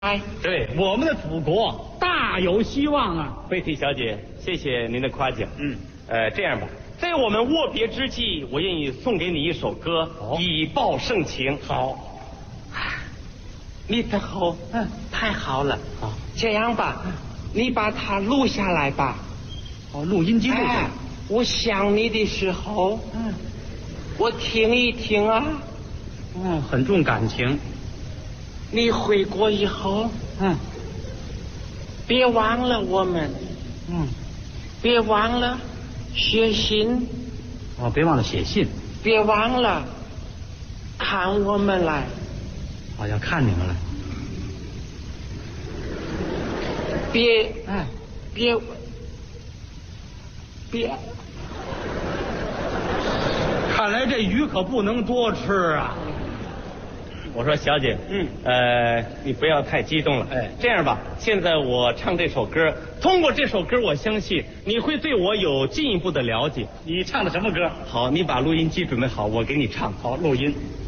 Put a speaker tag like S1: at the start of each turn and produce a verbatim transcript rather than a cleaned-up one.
S1: 哎，
S2: 对，我们的祖国大有希望啊！
S1: 贝蒂小姐，谢谢您的夸奖。
S2: 嗯，
S1: 呃，这样吧，在我们握别之际，我愿意送给你一首歌，
S2: 哦、
S1: 以报盛情。
S2: 好，
S1: 你的好，
S2: 嗯，
S1: 太好了。
S2: 好，
S1: 这样吧，嗯、你把它录下来吧。
S2: 哦，录音机录下来。
S1: 哎，我想你的时候，
S2: 嗯，
S1: 我听一听啊。
S2: 嗯，很重感情。
S1: 你回国以后，
S2: 嗯，
S1: 别忘了我们，
S2: 嗯，
S1: 别忘了写信，
S2: 哦，别忘了写信，
S1: 别忘了看我们来，
S2: 哦，要看你们来，
S1: 别，
S2: 哎，
S1: 别，别，
S2: 看来这鱼可不能多吃啊。
S1: 我说小姐，
S2: 嗯，
S1: 呃，你不要太激动了。
S2: 哎，
S1: 这样吧，现在我唱这首歌，通过这首歌，我相信你会对我有进一步的了解。
S2: 你唱的什么歌？
S1: 好，你把录音机准备好，我给你唱。
S2: 好，录音。